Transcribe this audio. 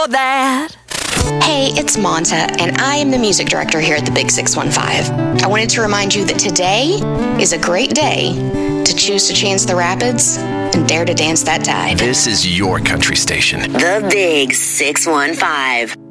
know that. Hey, it's Monta, and I am the music director here at the Big 615. I wanted to remind you that today is a great day to choose to chance the rapids and dare to dance that tide. This is your country station. The Big 615.